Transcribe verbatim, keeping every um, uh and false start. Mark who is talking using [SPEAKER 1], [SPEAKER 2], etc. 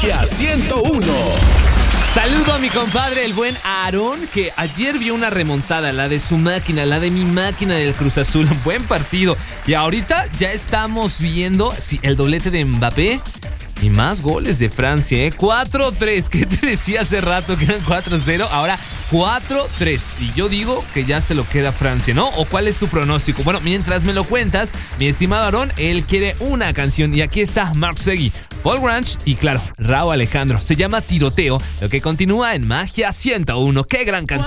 [SPEAKER 1] Magia ciento uno.
[SPEAKER 2] Saludo a mi compadre, el buen Aarón, que ayer vio una remontada, la de su máquina, la de mi máquina del Cruz Azul. Un buen partido. Y ahorita ya estamos viendo si el doblete de Mbappé y más goles de Francia, ¿eh? cuatro tres. ¿Qué te decía hace rato que eran cuatro cero? Ahora cuatro tres. Y yo digo que ya se lo queda Francia, ¿no? ¿O cuál es tu pronóstico? Bueno, mientras me lo cuentas, mi estimado Aarón, él quiere una canción. Y aquí está Mark Segui, Paul Grange y, claro, Rauw Alejandro. Se llama Tiroteo, lo que continúa en Magia ciento uno. ¡Qué gran canción!